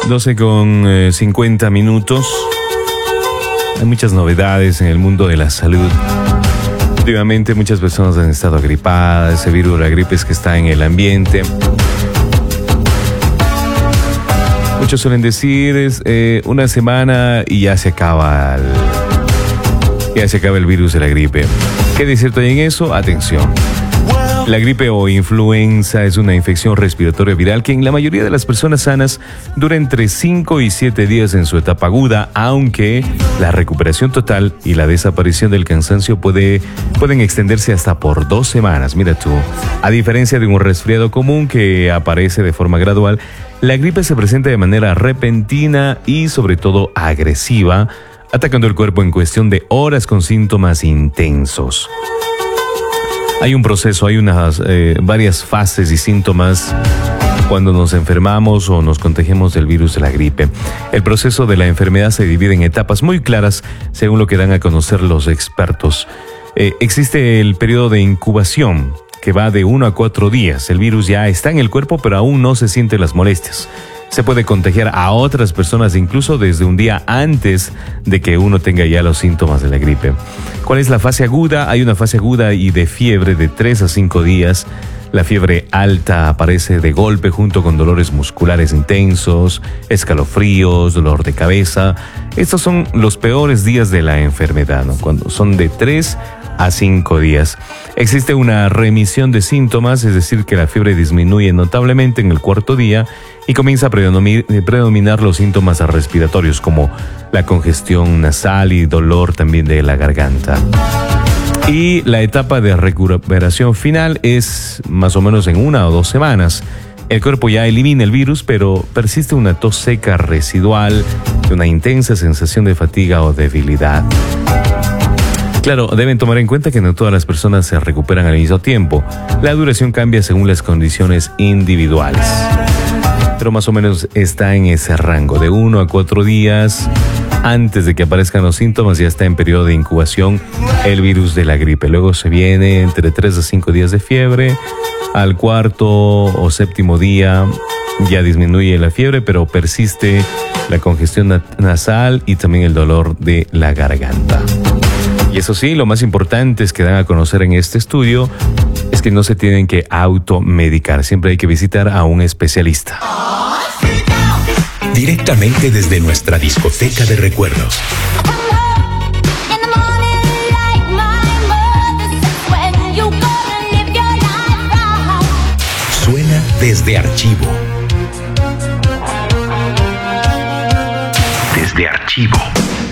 12:50 minutos. Hay muchas novedades en el mundo de la salud. Últimamente muchas personas han estado agripadas. Ese virus de la gripe es que está en el ambiente. Muchos suelen decir una semana y ya se acaba el virus de la gripe. ¿Qué de cierto hay en eso? Atención. La gripe o influenza es una infección respiratoria viral que en la mayoría de las personas sanas dura entre 5 y 7 días en su etapa aguda, aunque la recuperación total y la desaparición del cansancio pueden extenderse hasta por 2 semanas. Mira tú, a diferencia de un resfriado común que aparece de forma gradual, la gripe se presenta de manera repentina y sobre todo agresiva, atacando el cuerpo en cuestión de horas con síntomas intensos. Hay un proceso, hay varias fases y síntomas cuando nos enfermamos o nos contagiamos del virus de la gripe. El proceso de la enfermedad se divide en etapas muy claras según lo que dan a conocer los expertos. Existe el periodo de incubación, que va de 1 a 4 días. El virus ya está en el cuerpo, pero aún no se sienten las molestias. Se puede contagiar a otras personas incluso desde un día antes de que uno tenga ya los síntomas de la gripe. ¿Cuál es la fase aguda? Hay una fase aguda y de fiebre de 3 a 5 días. La fiebre alta aparece de golpe junto con dolores musculares intensos, escalofríos, dolor de cabeza. Estos son los peores días de la enfermedad, ¿no? Cuando son de 3 a 5 días. Existe una remisión de síntomas, es decir, que la fiebre disminuye notablemente en el 4.º día y comienza a predominar los síntomas respiratorios como la congestión nasal y dolor también de la garganta. Y la etapa de recuperación final es más o menos en 1 o 2 semanas. El cuerpo ya elimina el virus, pero persiste una tos seca residual, una intensa sensación de fatiga o debilidad. Claro, deben tomar en cuenta que no todas las personas se recuperan al mismo tiempo. La duración cambia según las condiciones individuales. Pero más o menos está en ese rango, de 1 a 4 días. Antes de que aparezcan los síntomas ya está en periodo de incubación el virus de la gripe. Luego se viene entre 3 a 5 días de fiebre. Al 4.º o 7.º día ya disminuye la fiebre, pero persiste la congestión nasal y también el dolor de la garganta. Y eso sí, lo más importante es que dan a conocer en este estudio es que no se tienen que automedicar. Siempre hay que visitar a un especialista. Directamente desde nuestra discoteca de recuerdos. Suena desde archivo. Desde archivo.